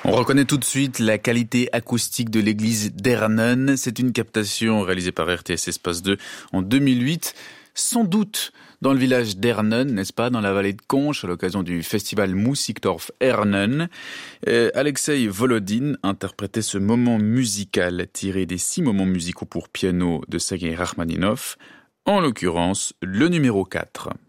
On reconnaît tout de suite la qualité acoustique de l'église d'Ernen. C'est une captation réalisée par RTS Espace 2 en 2008. Sans doute dans le village d'Ernen, n'est-ce pas, dans la vallée de Conches, à l'occasion du festival Musikdorf Ernen. Alexei Volodin interprétait ce moment musical tiré des 6 moments musicaux pour piano de Sergei Rachmaninov, en l'occurrence le numéro 4.